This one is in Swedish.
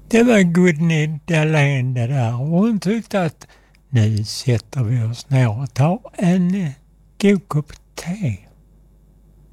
Det var Gudny Dahlén det där. Hon tyckte att nu sätter vi oss ner och tar en god kopp te.